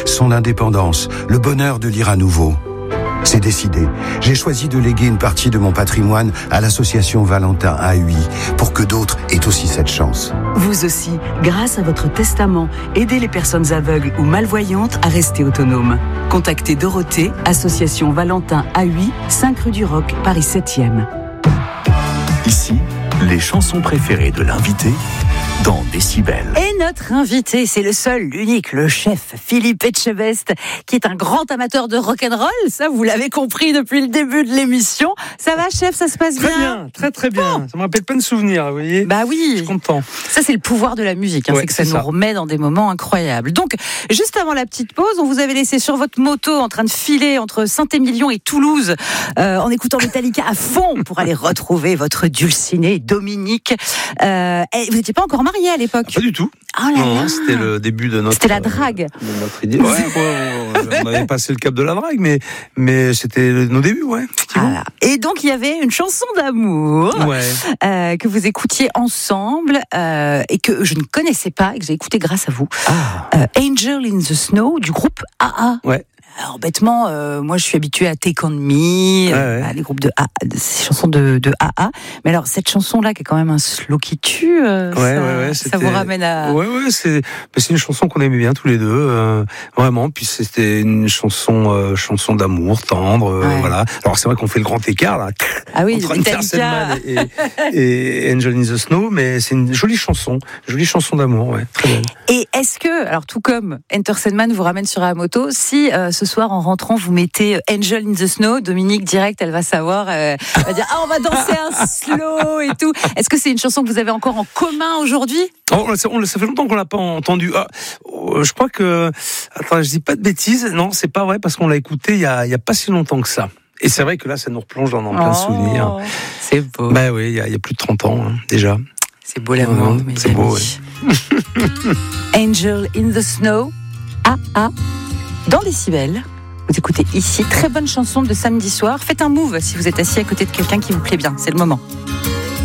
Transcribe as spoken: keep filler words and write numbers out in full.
son indépendance, le bonheur de lire à nouveau. C'est décidé. J'ai choisi de léguer une partie de mon patrimoine à l'association Valentin A U I pour que d'autres aient aussi cette chance. Vous aussi, grâce à votre testament, aidez les personnes aveugles ou malvoyantes à rester autonomes. Contactez Dorothée, association Valentin A U I, cinq rue du Roc, Paris septième. Ici, les chansons préférées de l'invité dans Décibel. Et notre invité, c'est le seul, l'unique, le chef Philippe Etchebest, qui est un grand amateur de rock'n'roll. Ça, vous l'avez compris depuis le début de l'émission. Ça va, chef, ça se passe bien? Très bien, très très bien. Bon. Ça me rappelle plein de souvenirs, vous voyez. Bah oui. Je suis content. Ça, c'est le pouvoir de la musique. Hein. Ouais, c'est que ça c'est nous ça. remet dans des moments incroyables. Donc, juste avant la petite pause, on vous avait laissé sur votre moto en train de filer entre Saint-Émilion et Toulouse, euh, en écoutant Metallica à fond pour aller retrouver votre dulcinée Dominique. Euh, et vous n'étiez pas encore marié à l'époque? Pas du tout. Oh là non, là. C'était le début de notre. C'était la drague. Euh, de notre idée. Ouais, ouais, on avait passé le cap de la drague, mais mais c'était nos débuts, ouais. Voilà. Et donc il y avait une chanson d'amour ouais. euh, que vous écoutiez ensemble euh, et que je ne connaissais pas et que j'ai écouté grâce à vous. Ah. Euh, Angel in the Snow du groupe A A. Ouais. Alors bêtement, euh, moi je suis habituée à Take On Me, ouais, euh, ouais. à les groupes de A, de ces chansons de, de A A. Mais alors cette chanson-là, qui est quand même un slow qui tue, euh, ouais, ça, ouais, ouais, ça vous ramène à. Ouais, ouais, c'est, c'est une chanson qu'on aimait bien tous les deux, euh, vraiment. Puis c'était une chanson, euh, chanson d'amour tendre, euh, ouais. voilà. Alors c'est vrai qu'on fait le grand écart là. Ah oui, entre Enter Sandman et, et Angel in the Snow, mais c'est une jolie chanson, jolie chanson d'amour, ouais, très belle. Et est-ce que, alors tout comme Enter Sandman vous ramène sur la moto, si euh, ce soir en rentrant vous mettez Angel in the Snow, Dominique direct, elle va savoir, euh, elle va dire ah on va danser un slow et tout. Est-ce que c'est une chanson que vous avez encore en commun aujourd'hui? Oh, ça, on, ça fait longtemps qu'on l'a pas entendu. Ah, je crois que, attends, je dis pas de bêtises. Non, c'est pas vrai parce qu'on l'a écouté il y a, il y a pas si longtemps que ça. Et c'est vrai que là, ça nous replonge dans, dans plein de oh, souvenirs. C'est beau. Bah oui, il y a, il y a plus de trente ans hein, déjà. C'est beau l'amour. Mmh, c'est amis. Beau. Ouais. Angel in the Snow, A A, dans Décibel. Vous écoutez ici, très bonne chanson de samedi soir. Faites un move si vous êtes assis à côté de quelqu'un qui vous plaît bien, c'est le moment.